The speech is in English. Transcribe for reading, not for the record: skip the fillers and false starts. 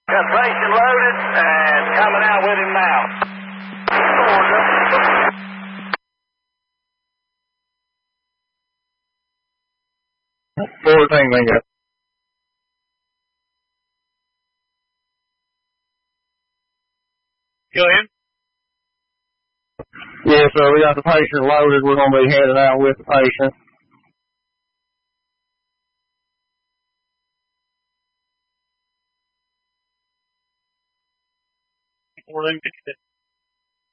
Got patient loaded and coming out with him now. Forward thing, bingo. Go ahead. Yes, sir. We got the patient loaded. We're going to be headed out with the patient. Forward thing,